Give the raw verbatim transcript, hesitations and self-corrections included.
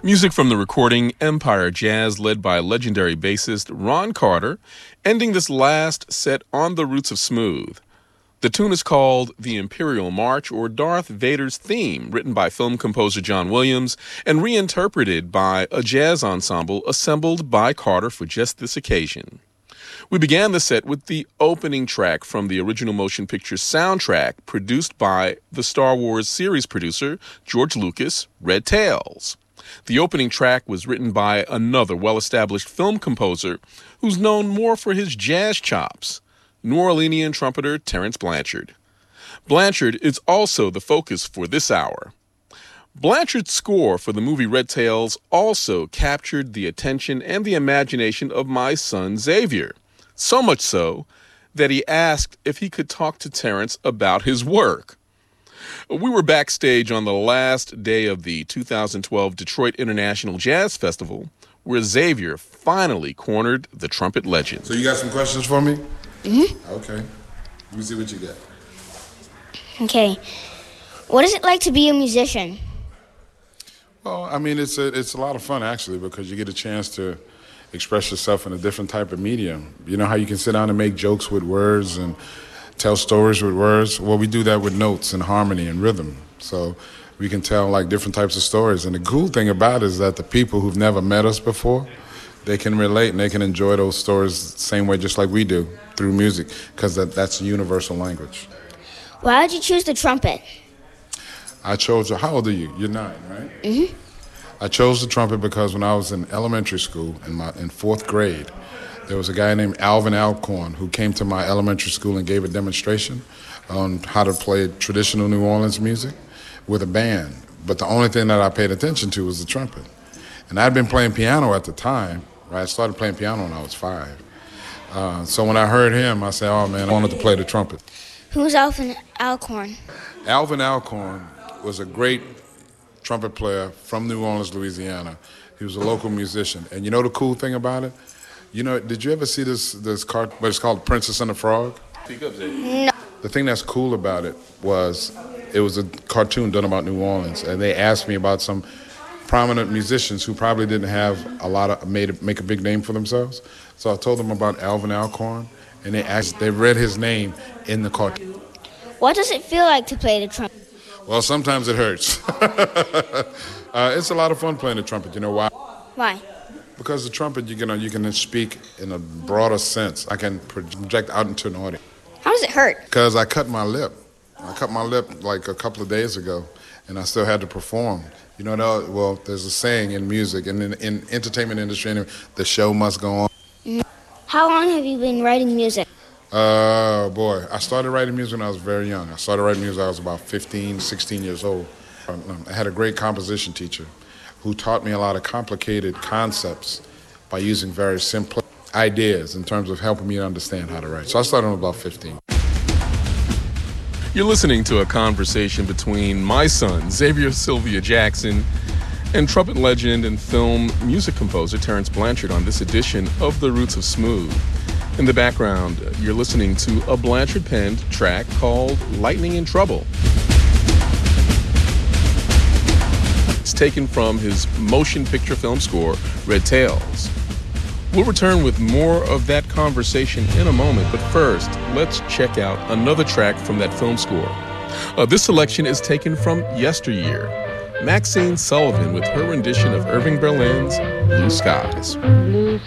Music from the recording Empire Jazz, led by legendary bassist Ron Carter, ending this last set on the Roots of Smooth. The tune is called The Imperial March, or Darth Vader's Theme, written by film composer John Williams and reinterpreted by a jazz ensemble assembled by Carter for just this occasion. We began the set with the opening track from the original motion picture soundtrack produced by the Star Wars series producer George Lucas, Red Tails. The opening track was written by another well-established film composer who's known more for his jazz chops, New Orleanian trumpeter Terence Blanchard. Blanchard is also the focus for this hour. Blanchard's score for the movie Red Tails also captured the attention and the imagination of my son Xavier, so much so that he asked if he could talk to Terence about his work. We were backstage on the last day of the two thousand twelve Detroit International Jazz Festival, where Xavier finally cornered the trumpet legend. So you got some questions for me? Mm-hmm. Okay. Let me see what you got. Okay. What is it like to be a musician? Well, I mean, it's a, it's a lot of fun, actually, because you get a chance to express yourself in a different type of medium. You know how you can sit down and make jokes with words and tell stories with words? Well, we do that with notes and harmony and rhythm. So we can tell, like, different types of stories. And the cool thing about it is that the people who've never met us before, they can relate and they can enjoy those stories the same way just like we do through music, because that, that's a universal language. Why did you choose the trumpet? I chose, how old are you? You're nine, right? Mm-hmm. I chose the trumpet because when I was in elementary school, in my in fourth grade, there was a guy named Alvin Alcorn who came to my elementary school and gave a demonstration on how to play traditional New Orleans music with a band. But the only thing that I paid attention to was the trumpet. And I'd been playing piano at the time, right? I started playing piano when I was five. Uh, so when I heard him, I said, oh man, I wanted to play the trumpet. Who's Alvin Alcorn? Alvin Alcorn was a great trumpet player from New Orleans, Louisiana. He was a local musician. And you know the cool thing about it? You know, did you ever see this this cart? What it's called, Princess and the Frog? Speak up, Zay. No. The thing that's cool about it was it was a cartoon done about New Orleans, and they asked me about some prominent musicians who probably didn't have a lot of made make a big name for themselves. So I told them about Alvin Alcorn, and they asked, they read his name in the cartoon. What does it feel like to play the trumpet? Well, sometimes it hurts. uh, it's a lot of fun playing the trumpet. You know why? Why? Because the trumpet, you know, you can speak in a broader sense. I can project out into an audience. How does it hurt? Because I cut my lip. I cut my lip like a couple of days ago, and I still had to perform. You know, no, well, there's a saying in music and in, in entertainment industry, the show must go on. How long have you been writing music? Uh, boy, I started writing music when I was very young. I started writing music when I was about fifteen, sixteen years old. I had a great composition teacher who taught me a lot of complicated concepts by using very simple ideas in terms of helping me understand how to write. So I started when I was about fifteen. You're listening to a conversation between my son, Xavier Sylvia Jackson, and trumpet legend and film music composer Terence Blanchard on this edition of The Roots of Smooth. In the background, you're listening to a Blanchard-penned track called Lightning in Trouble. It's taken from his motion picture film score, Red Tails. We'll return with more of that conversation in a moment, but first, let's check out another track from that film score. Uh, this selection is taken from yesteryear. Maxine Sullivan with her rendition of Irving Berlin's Blue Skies.